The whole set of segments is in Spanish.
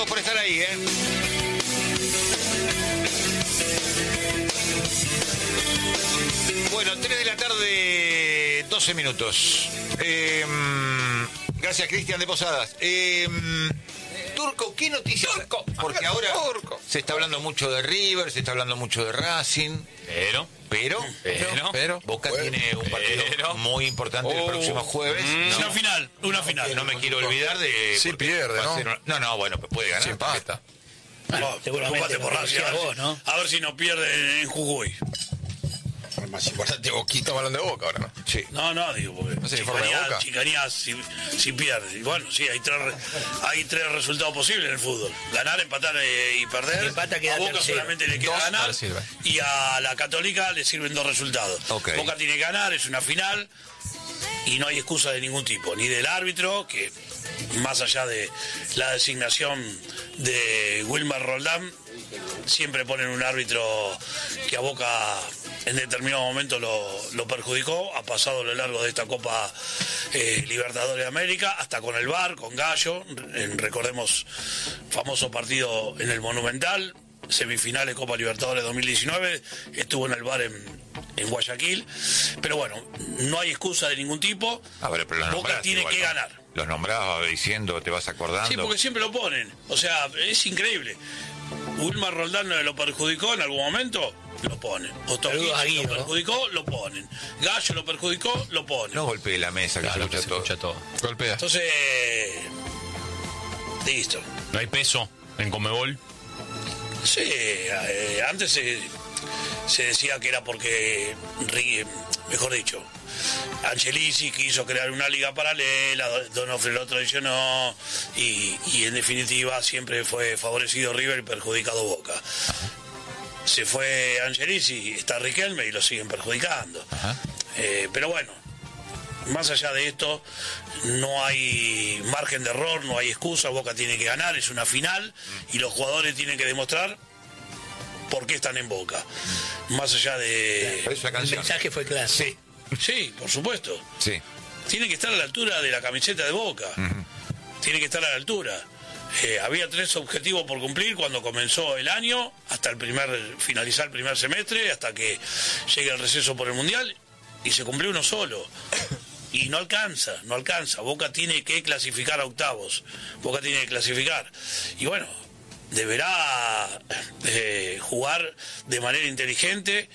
todos por estar ahí, Bueno, 3 de la tarde, 12 minutos. Gracias, Cristian de Posadas. Turco, ¿qué noticias? Porque ahora se está hablando mucho de River, se está hablando mucho de Racing. Pero Boca tiene un partido muy importante el próximo jueves. Una final. No me quiero olvidar de... Sí, pierde, ¿no? No, bueno, pues puede ganar. Sí, empata. Seguramente por Racing, a ver si no pierde en Jujuy. Más importante, Boquita, estamos hablando de Boca ahora, ¿no? Sí. No, digo, porque ¿No se informa de Boca? chicanía si pierde. Y bueno, sí, hay tres resultados posibles en el fútbol. Ganar, empatar y perder. Empata, queda a Boca tercero. solamente le queda ganar. Y a la Católica le sirven 2 resultados. Okay. Boca tiene que ganar, es una final. Y no hay excusa de ningún tipo. Ni del árbitro, que más allá de la designación de Wilmer Roldán, siempre ponen un árbitro que a Boca en determinado momento lo perjudicó, ha pasado a lo largo de esta Copa Libertadores de América, hasta con el VAR, con Gallo, recordemos, famoso partido en el Monumental, semifinales Copa Libertadores 2019, estuvo en el VAR en Guayaquil, pero bueno, no hay excusa de ningún tipo, pero Boca tiene igual, que ¿no? ganar. Los nombraba diciendo, te vas acordando. Sí, porque siempre lo ponen, o sea, es increíble. Wilmar Roldán lo perjudicó en algún momento, lo ponen. Ostojic lo perjudicó, lo ponen. Gallo lo perjudicó, lo ponen. No golpee la mesa, que se escucha todo. Golpea. Entonces, listo. ¿No hay peso en Conmebol? Sí, antes se decía que era porque, mejor dicho, Angelici quiso crear una liga paralela, Donofrio lo traicionó y en definitiva siempre fue favorecido River y perjudicado Boca. Se fue Angelici, está Riquelme y lo siguen perjudicando. Pero bueno, más allá de esto, no hay margen de error, no hay excusa, Boca tiene que ganar, es una final y los jugadores tienen que demostrar por qué están en Boca. Más allá de... El mensaje fue claro. Sí, por supuesto. Sí. Tiene que estar a la altura de la camiseta de Boca. Tiene que estar a la altura. Había 3 objetivos por cumplir cuando comenzó el año, hasta finalizar el primer semestre, hasta que llegue el receso por el Mundial, y se cumplió uno solo. Y no alcanza. Boca tiene que clasificar a octavos. Boca tiene que clasificar. Y bueno, deberá jugar de manera inteligente,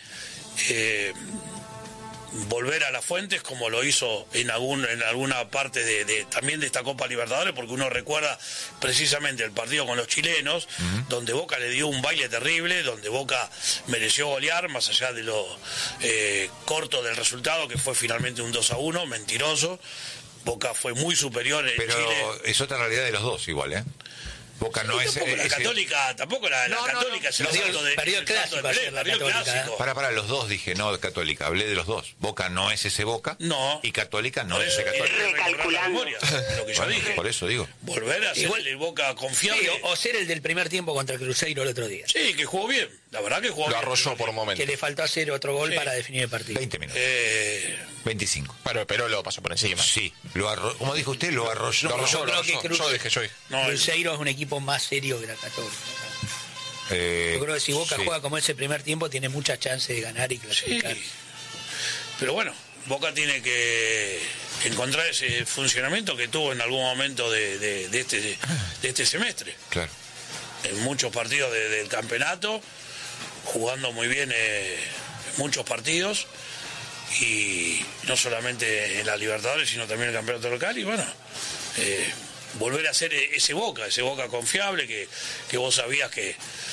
volver a las fuentes como lo hizo en alguna parte también de esta Copa Libertadores, porque uno recuerda precisamente el partido con los chilenos, donde Boca le dio un baile terrible, donde Boca mereció golear, más allá de lo corto del resultado, que fue finalmente un 2-1, mentiroso. Boca fue muy superior en Chile. Pero es otra realidad de los dos igual, Boca no es... Tampoco la Católica es el salto de... Perdió el clásico. Para los dos dije, no Católica, hablé de los dos. Boca no es ese Boca. No. Y Católica no es ese Católica. Recalculando lo que yo dije. Por eso digo. Volver a ser el Boca confiable. Sí, o ser el del primer tiempo contra el Cruzeiro el otro día. Sí, que jugó bien. La verdad que jugó bien. Lo arrolló por un momento. Que le faltó hacer otro gol para definir el partido. 20 minutos. 25. Pero lo pasó por encima. Sí. Como dijo usted, lo arrolló. Yo dije. Cruzeiro es un equipo más serio que la Católica. Yo creo que si Boca juega como ese primer tiempo, tiene muchas chances de ganar y clasificar. Sí. Pero bueno, Boca tiene que encontrar ese funcionamiento que tuvo en algún momento de este semestre. Claro. En muchos partidos del campeonato, jugando muy bien muchos partidos, y no solamente en la Libertadores, sino también en el campeonato local, y bueno, volver a ser ese Boca confiable que vos sabías que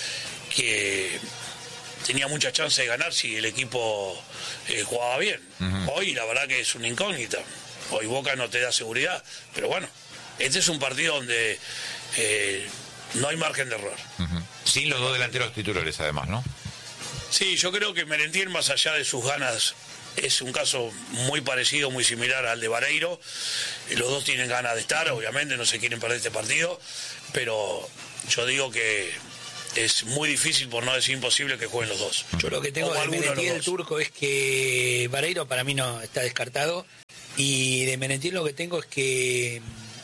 tenía mucha chance de ganar si el equipo jugaba bien. Hoy la verdad que es una incógnita. Hoy Boca no te da seguridad, pero bueno, este es un partido donde no hay margen de error. Sin los dos delanteros titulares además, ¿no? Sí, yo creo que Merentiel, más allá de sus ganas, es un caso muy parecido, muy similar al de Vareiro. Los dos tienen ganas de estar, obviamente, no se quieren perder este partido, pero yo digo que es muy difícil, por no decir imposible, que jueguen los dos. Yo lo que tengo de Merentiel, el turco, es que Vareiro para mí no está descartado, y de Merentiel lo que tengo es que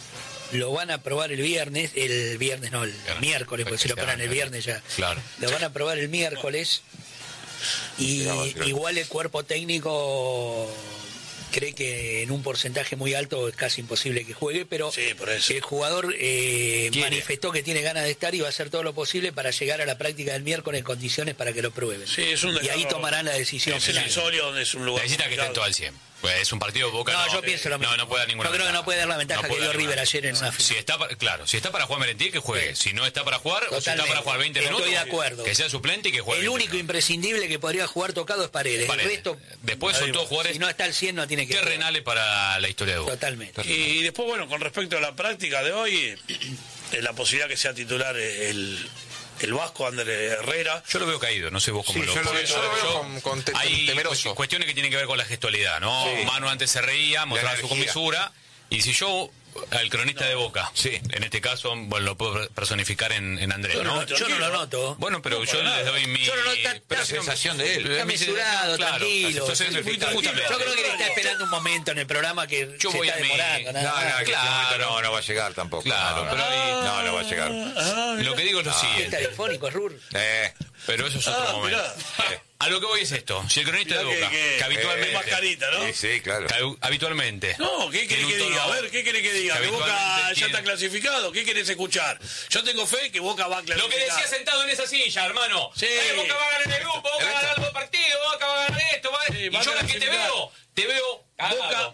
lo van a probar el miércoles, porque si lo paran el viernes ya. Claro. Lo van a probar el miércoles y igual el cuerpo técnico cree que en un porcentaje muy alto es casi imposible que juegue, pero por eso. el jugador manifestó que tiene ganas de estar y va a hacer todo lo posible para llegar a la práctica del miércoles en condiciones para que lo prueben. Sí, es un y ahí tomarán la decisión final. Es el donde es un lugar. Necesita que estén todo al 100. Pues es un partido de Boca. No, yo pienso lo mismo. No puede dar ninguna Yo creo que no puede dar la ventaja que dio River ayer en una final. Si está para jugar Merentiel, que juegue. Si no está para jugar, o si está para jugar 20 minutos, estoy de acuerdo. Que sea suplente y que juegue. El único imprescindible que podría jugar Tocado es Paredes. El resto, después son todos jugadores. Si no está al 100 no tiene que jugar. Renales para la historia de Boca. Totalmente. Y después, bueno, con respecto a la práctica de hoy, la posibilidad que sea titular el vasco Ander Herrera. Yo lo veo caído, no sé vos cómo lo ves. Yo lo veo hay temeroso. Cuestiones que tienen que ver con la gestualidad, ¿no? Sí. Manu antes se reía, mostraba su comisura, y si yo, al cronista de Boca, en este caso, bueno, lo puedo personificar en Andrés, ¿no? Yo no lo noto. Bueno, pero yo les doy mi... Pero sensación de él. Está mesurado, tranquilo. Entonces, Yo creo que le está esperando un momento en el programa que se está demorando. No va a llegar tampoco. Claro, pero ahí... No va a llegar. Lo que digo es lo Está siguiente. difónico, Rur. Pero eso es otro momento. A lo que voy es esto. Si el cronista de Boca, que habitualmente... mascarita, ¿no? Sí, claro. Que habitualmente... No, ¿qué querés que diga? A ver, ¿qué querés que diga? ¿Que Boca ya está clasificado? ¿Qué querés escuchar? Yo tengo fe que Boca va a clasificar. Lo que decía sentado en esa silla, hermano. Sí. Boca va a ganar el grupo, Boca va a ganar el partido, Boca va a ganar esto. Y yo la que te veo Boca...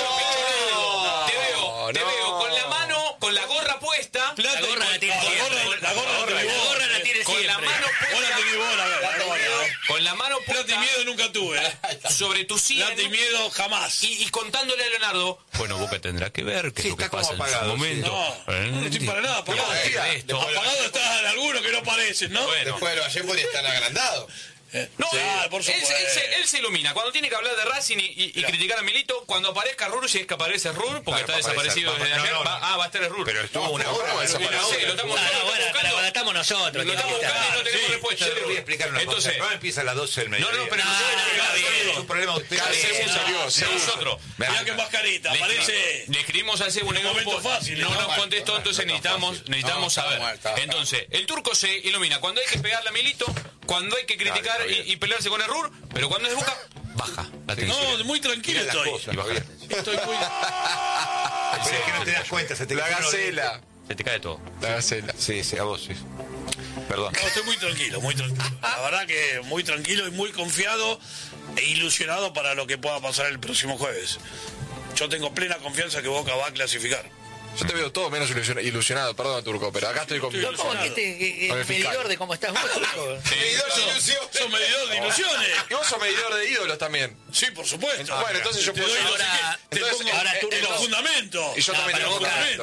Te veo con la mano, con la gorra puesta. La gorra la tiene con la mano puesta. Con la mano puesta. Plata y miedo nunca tuve. Sobre tu silla. Plata y miedo jamás. Y contándole a Leonardo, bueno, Boca tendrá que ver qué es lo que pasa en su momento. No estoy para nada apagado. Apagado está en algunos que no parecen, ¿no? Bueno. Después de lo ayer podría estar agrandado. No, por supuesto. él se ilumina. Cuando tiene que hablar de Racing y criticar a Milito, cuando aparezca Rur, si es que aparece Rur, porque está desaparecido desde ayer, va a estar el Rur. Pero estuvo una hora desaparecido. Lo estamos cuando estamos nosotros. No tenemos respuesta. Yo le voy a explicar una cosa. El programa empieza a las 12 del mediodía. No, pero es un problema de usted. nosotros. Mirá que mascarita, aparece. Le escribimos al Cebu en el grupo, no nos contestó, entonces necesitamos saber. Entonces, el turco se ilumina cuando hay que pegarle a Milito, cuando hay que criticar y pelearse con el RUR, pero cuando es de Boca, baja la tensión. No, muy tranquilo estoy. Estoy muy... Pero es que no te das cuenta, se te La gacela. Se te cae todo. La gacela. Sí, a vos, sí. Perdón. No, estoy muy tranquilo, muy tranquilo. La verdad que muy tranquilo y muy confiado e ilusionado para lo que pueda pasar el próximo jueves. Yo tengo plena confianza que Boca va a clasificar. Yo te veo todo menos ilusionado, perdón, Turco, pero acá estoy con... ¿Cómo que el medidor de cómo estás vos, Turco? Medidor de ilusión. Sos medidor de ilusiones. Y vos sos medidor de ídolos también. Sí, por supuesto. Bueno, entonces yo puedo... Te pongo los fundamentos. Y yo también tengo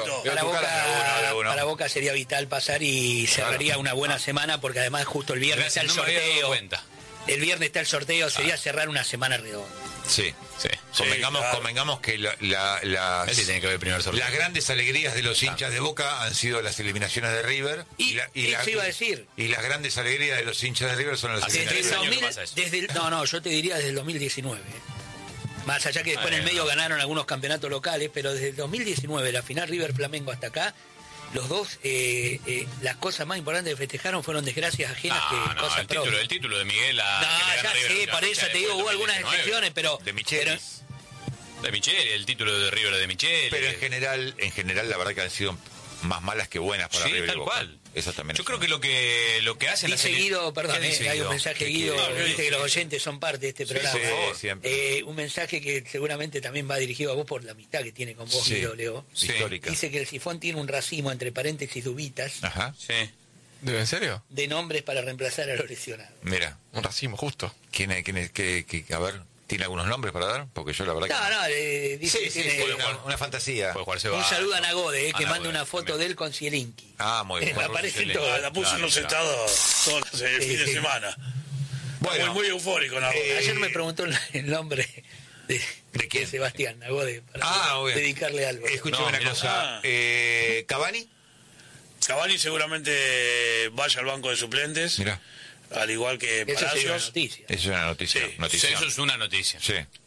Para Boca sería vital pasar y cerraría una buena semana, porque además justo el viernes está el sorteo. El viernes está el sorteo, sería cerrar una semana redonda. Sí. Convengamos que Tiene que ver primero el sorteo. las grandes alegrías de los hinchas de Boca han sido las eliminaciones de River. Eso iba a decir. Y las grandes alegrías de los hinchas de River son las eliminaciones. Yo te diría desde el 2019. Más allá que después en el medio ganaron algunos campeonatos locales, pero desde el 2019, la final River-Flamengo hasta acá, los dos, las cosas más importantes que festejaron fueron desgracias ajenas que cosas propias. El título de Miguel ya sé, por eso te digo, hubo algunas excepciones, pero... De Micheli. De Micheli, el título de River de Micheli. Pero en general la verdad que han sido más malas que buenas para River y Boca. Cual. Eso también. Yo creo que lo que hacen... Dice Guido, perdón, hay un mensaje Guido, viste que los oyentes son parte de este programa. Sí, siempre. Un mensaje que seguramente también va dirigido a vos por la amistad que tiene con vos, Guido, Leo. Histórica. Dice que el sifón tiene un racimo, entre paréntesis, dubitas, Ajá. Sí. ¿En serio? de nombres para reemplazar a los lesionados. Mira, Un racimo, justo. ¿quién es? A ver, ¿tiene algunos nombres para dar? Porque yo la verdad que... Dice que tiene... una fantasía. Puede jugarse Un saludo a Nagode, que manda una foto también. de él con Zielinski. Muy bien. Aparecen todos. La puso en los sentados todo el fin de semana. Bueno, muy eufórico, ¿no? Ayer me preguntó el nombre ¿De quién? de Sebastián Nagode para muy bien. dedicarle algo. Escúchame una cosa. ¿Cavani? Cavani seguramente vaya al banco de suplentes. Mira. Al igual que Eso sería una Palacios. noticia. Eso es una noticia. Sí. Eso es una noticia. Sí.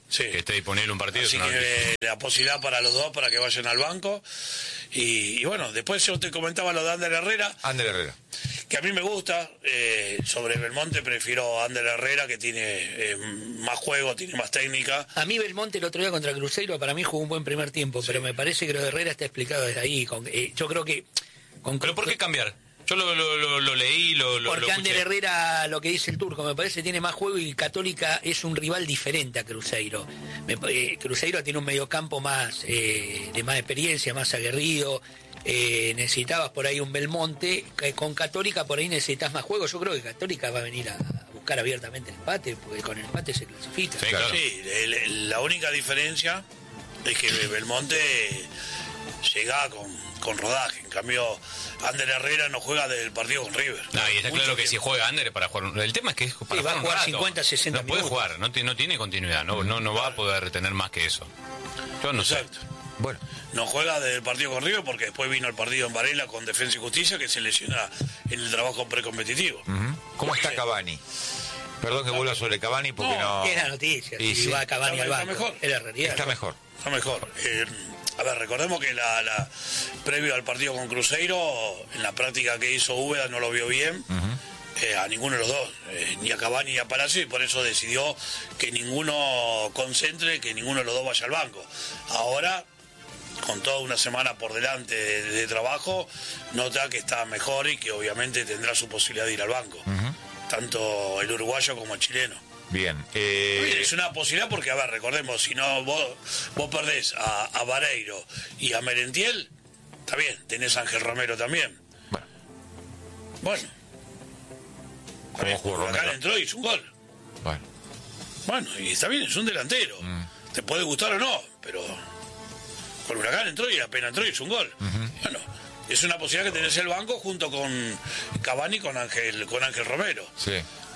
que esté disponible un partido. Así que la posibilidad para los dos, para que vayan al banco. Y bueno, después yo te comentaba lo de Ander Herrera. Ander Herrera. Que a mí me gusta. Sobre Belmonte prefiero a Ander Herrera, que tiene más juego, tiene más técnica. A mí Belmonte el otro día contra Cruzeiro para mí jugó un buen primer tiempo, pero me parece que lo de Herrera está explicado desde ahí. Yo creo que... ¿Pero por qué cambiar? Yo lo leí, lo porque Ander escuché. Herrera, lo que dice el Turco, me parece tiene más juego y Católica es un rival diferente a Cruzeiro. Cruzeiro tiene un mediocampo más de más experiencia, más aguerrido. Necesitabas por ahí un Belmonte. Con Católica por ahí necesitas más juego. Yo creo que Católica va a venir a buscar abiertamente el empate, porque con el empate se clasifica. Sí, claro. Sí, la única diferencia es que Belmonte llega con rodaje. En cambio, Ander Herrera no juega del partido con River. No, y está claro que si juega Ander para jugar. El tema es que para va a jugar un rato. 50, 60 no puede minutos. jugar, no tiene continuidad, no va a poder retener más que eso. Yo no Exacto. sé. Bueno, No juega del partido con River porque después vino el partido en Varela con Defensa y Justicia, que se lesiona en el trabajo precompetitivo. ¿cómo está Cavani? Perdón que vuelva sobre Cavani porque no... Es la noticia, Y si sí. va Cavani al Está banco. mejor. Es la realidad. Está mejor. Está mejor. A ver, recordemos que previo al partido con Cruzeiro, en la práctica que hizo Úbeda no lo vio bien. A ninguno de los dos, ni a Cavani ni a Palacio, y por eso decidió que ninguno concentre, que ninguno de los dos vaya al banco. Ahora, con toda una semana por delante de trabajo, nota que está mejor y que obviamente tendrá su posibilidad de ir al banco. Tanto el uruguayo como el chileno. Bien. Es una posibilidad porque, a ver, recordemos, si no vos perdés a Vareiro y a Merentiel, está bien, tenés a Ángel Romero también. Bueno. ¿Cómo jugó Acá Romero? entró y hizo un gol. Bueno, Y está bien, es un delantero. Te puede gustar o no, pero con Huracán entró y apenas entró y hizo un gol. Bueno, es una posibilidad que tenés el banco junto con Cavani, con Ángel Romero. sí.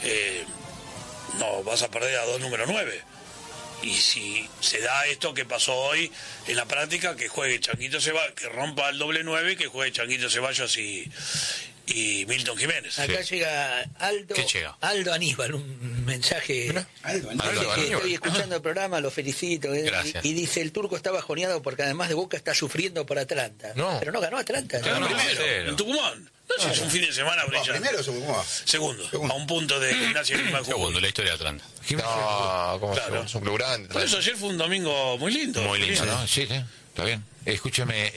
No vas a perder a dos número 9. Y si se da esto que pasó hoy en la práctica, que juegue Changuito Ceballos, que rompa el doble 9, que juegue Changuito Ceballos y Milton Jiménez. Acá llega Aldo. ¿Qué llega? Aldo Aníbal, un mensaje. Aldo Dice Aníbal. que estoy escuchando el programa, lo felicito. Gracias. Y dice, el Turco está bajoneado porque además de Boca está sufriendo por Atlanta. No. Pero no ganó Atlanta. Ganó ¿no? primero. En Tucumán. No sé, es un fin de semana brillante. ¿Primero o segundo? Segundo, a un punto de Gimnasia y Grima de Jujuy. Segundo, la historia de Atlanta. No, ¿cómo Claro. es un club grande? Por eso ayer fue un domingo muy lindo. Muy lindo, ¿No? Sí, está bien. Escúcheme,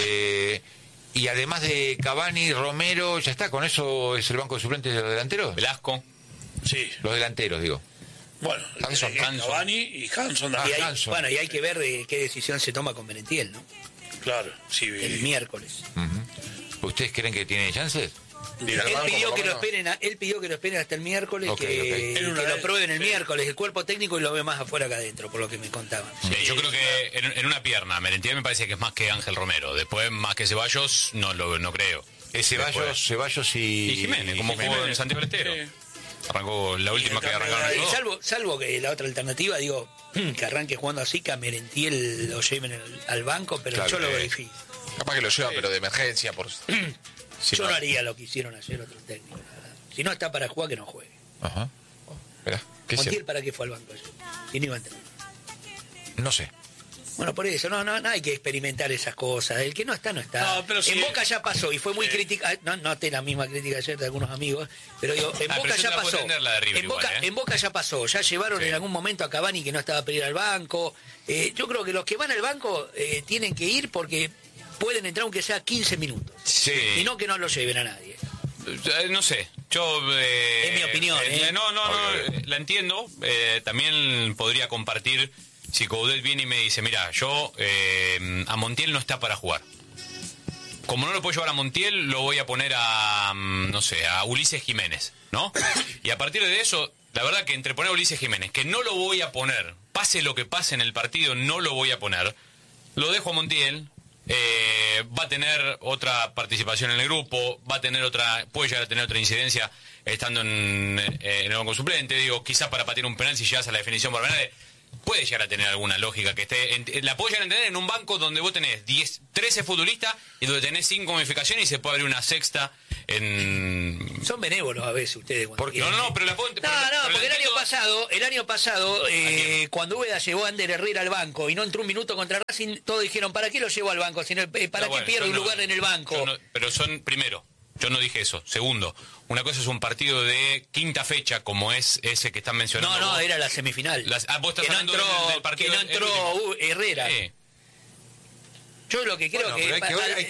y además de Cavani, Romero, ¿ya está? ¿Con eso es el banco de suplentes de los delanteros? Velasco. Sí. Los delanteros, digo. Bueno, Hanson. Cavani y Hanson Y también. hay, bueno, y hay que ver qué decisión se toma con Merentiel, ¿no? Claro, sí. El miércoles. ¿Ustedes creen que tiene chances? Mira, Él banco, pidió por que lo lo menos. esperen, él pidió que lo esperen hasta el miércoles, Ok, que En una lo vez, prueben el sí. miércoles, el cuerpo técnico, y lo ve más afuera que adentro, por lo que me contaban. Yo creo que en una pierna, Merentiel me parece que es más que Ángel Romero. Después, más que Ceballos, no creo. Es Después. Ceballos y... Y Jiménez, como jugó en Santiago del Estero. Sí. Arrancó la última que arrancaron Y los dos. Salvo que la otra alternativa, digo, que arranque jugando así, que a Merentiel lo lleven al banco, pero Claro, yo lo veo difícil. Capaz que lo lleva, pero de emergencia. Si Yo no- no haría lo que hicieron ayer otro técnico. la verdad. Si no está para jugar, que no juegue. Ajá. Mirá, ¿qué Montiel, hicieron? ¿para qué fue al banco ayer? Si no iba a entrar. No sé. Bueno, por eso, no hay que experimentar esas cosas. El que no está, no está. No, pero en sí. Boca ya pasó y fue muy crítica. No noté la misma crítica ayer de algunos amigos, pero digo, en Ah, Boca pero yo ya te la puedo pasó. entender, la de River En Boca, igual, ¿eh? en Boca ya pasó. Ya llevaron Sí. en algún momento a Cavani que no estaba para ir al banco. Yo creo que los que van al banco tienen que ir porque pueden entrar aunque sea 15 minutos. Sí. Y no que no lo lleven a nadie. No sé, yo... Es mi opinión, ¿eh? No, la entiendo. También podría compartir si Coudet viene y me dice, mira, yo a Montiel no está para jugar. Como no lo puedo llevar a Montiel, lo voy a poner a, no sé, a Ulises Jiménez, ¿no? Y a partir de eso, la verdad que entre poner a Ulises Jiménez, que no lo voy a poner, pase lo que pase en el partido, no lo voy a poner, lo dejo a Montiel, va a tener otra participación en el grupo, va a tener puede llegar a tener otra incidencia estando en el banco suplente, digo, quizás para patear un penal si llegas a la definición por penal. puede llegar a tener alguna lógica que esté. La puedo llegar a entender en un banco donde vos tenés 13 futbolistas y donde tenés 5 modificaciones y se puede abrir una sexta en. Son benévolos a veces ustedes. Porque, no, pero la puedo. Porque el año pasado, cuando Úbeda llevó a Ander Herrera al banco y no entró un minuto contra Racing, todos dijeron, ¿para qué lo llevó al banco? ¿Para qué pierde un lugar en el banco? Pero primero, yo no dije eso. Segundo, una cosa es un partido de quinta fecha, como es ese que están mencionando. No, era la semifinal. Vos estás hablando del partido que no entró Herrera. Yo lo que creo hay